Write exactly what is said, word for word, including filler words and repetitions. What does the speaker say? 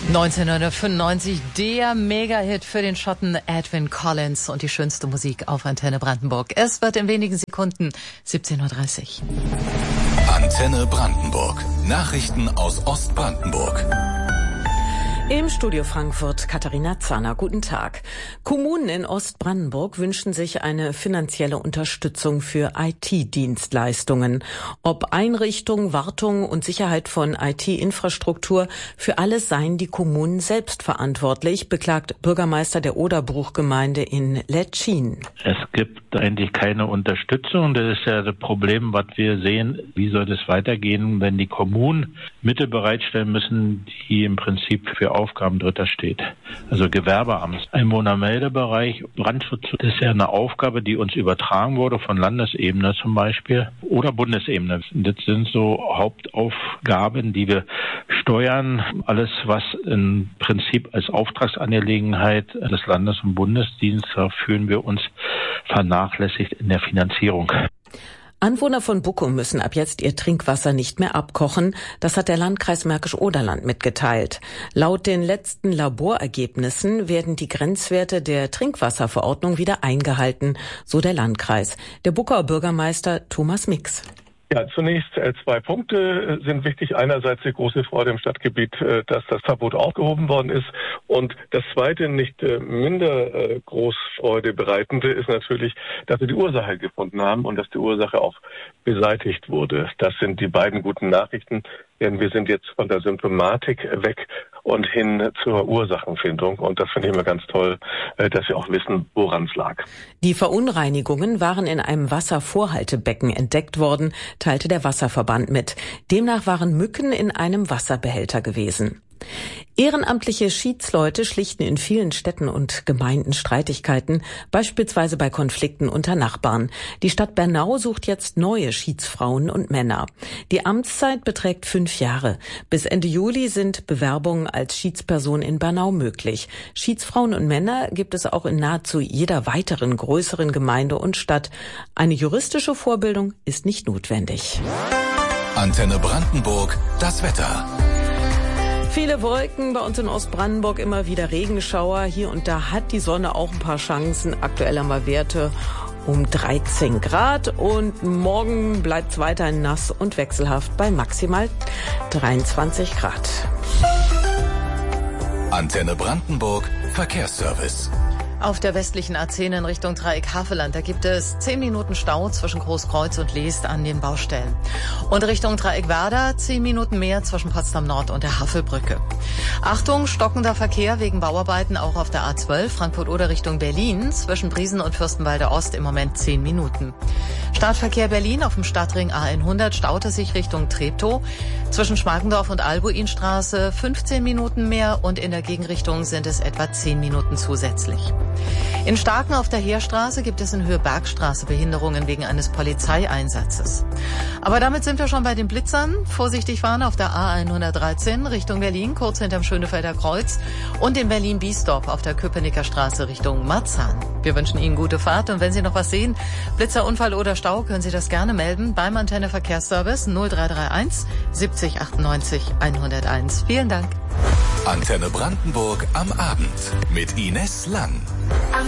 neunzehnhundertfünfundneunzig, der Mega-Hit für den Schotten Edwyn Collins und die schönste Musik auf Antenne Brandenburg. Es wird in wenigen Sekunden siebzehn Uhr dreißig. Antenne Brandenburg. Nachrichten aus Ostbrandenburg. Im Studio Frankfurt Katharina Zahner. Guten Tag. Kommunen in Ostbrandenburg wünschen sich eine finanzielle Unterstützung für I T-Dienstleistungen. Ob Einrichtung, Wartung und Sicherheit von I T-Infrastruktur, für alles seien die Kommunen selbst verantwortlich, beklagt Bürgermeister der Oderbruchgemeinde in Letschin. Es gibt eigentlich keine Unterstützung. Das ist ja das Problem, was wir sehen. Wie soll das weitergehen, wenn die Kommunen Mittel bereitstellen müssen, die im Prinzip für Aufgaben Dritter steht. Also Gewerbeamt, Einwohnermeldebereich, Brandschutz, das ist ja eine Aufgabe, die uns übertragen wurde von Landesebene zum Beispiel oder Bundesebene. Das sind so Hauptaufgaben, die wir steuern. Alles, was im Prinzip als Auftragsangelegenheit des Landes- und Bundesdienstes, da fühlen wir uns vernachlässigt in der Finanzierung. Anwohner von Buckum müssen ab jetzt ihr Trinkwasser nicht mehr abkochen. Das hat der Landkreis Märkisch-Oderland mitgeteilt. Laut den letzten Laborergebnissen werden die Grenzwerte der Trinkwasserverordnung wieder eingehalten, so der Landkreis. Der Buckauer Bürgermeister Thomas Mix. Ja, zunächst äh, zwei Punkte sind wichtig. Einerseits die große Freude im Stadtgebiet, äh, dass das Verbot aufgehoben worden ist. Und das zweite, nicht äh, minder äh, groß Freude bereitende, ist natürlich, dass wir die Ursache gefunden haben und dass die Ursache auch beseitigt wurde. Das sind die beiden guten Nachrichten, denn wir sind jetzt von der Symptomatik weg und hin zur Ursachenfindung. Und das finde ich immer ganz toll, äh, dass wir auch wissen, woran es lag. Die Verunreinigungen waren in einem Wasservorhaltebecken entdeckt worden, teilte der Wasserverband mit. Demnach waren Mücken in einem Wasserbehälter gewesen. Ehrenamtliche Schiedsleute schlichten in vielen Städten und Gemeinden Streitigkeiten, beispielsweise bei Konflikten unter Nachbarn. Die Stadt Bernau sucht jetzt neue Schiedsfrauen und Männer. Die Amtszeit beträgt fünf Jahre. Bis Ende Juli sind Bewerbungen als Schiedsperson in Bernau möglich. Schiedsfrauen und Männer gibt es auch in nahezu jeder weiteren größeren Gemeinde und Stadt. Eine juristische Vorbildung ist nicht notwendig. Antenne Brandenburg, das Wetter. Viele Wolken bei uns in Ostbrandenburg, immer wieder Regenschauer. Hier und da hat die Sonne auch ein paar Chancen. Aktuell haben wir Werte um dreizehn Grad und morgen bleibt es weiterhin nass und wechselhaft bei maximal dreiundzwanzig Grad. Antenne Brandenburg, Verkehrsservice. Auf der westlichen A zehn in Richtung Dreieck Havelland, da gibt es zehn Minuten Stau zwischen Großkreuz und Leest an den Baustellen. Und Richtung Dreieck Werder zehn Minuten mehr zwischen Potsdam Nord und der Havelbrücke. Achtung, stockender Verkehr wegen Bauarbeiten auch auf der A zwölf, Frankfurt-Oder Richtung Berlin, zwischen Briesen und Fürstenwalde Ost im Moment zehn Minuten. Startverkehr Berlin auf dem Stadtring A hundert staute sich Richtung Treptow. Zwischen Schmargendorf und Albuinstraße fünfzehn Minuten mehr und in der Gegenrichtung sind es etwa zehn Minuten zusätzlich. In Starken auf der Heerstraße gibt es in Höhe Bergstraße Behinderungen wegen eines Polizeieinsatzes. Aber damit sind wir schon bei den Blitzern. Vorsichtig fahren auf der A hundertdreizehn Richtung Berlin, kurz hinterm Schönefelder Kreuz und in Berlin-Biesdorf auf der Köpenicker Straße Richtung Marzahn. Wir wünschen Ihnen gute Fahrt und wenn Sie noch was sehen, Blitzer, Unfall oder Stau, können Sie das gerne melden beim Antenne Verkehrsservice null drei drei eins siebzig achtundneunzig hunderteins. Vielen Dank. Antenne Brandenburg am Abend mit Ines Lang.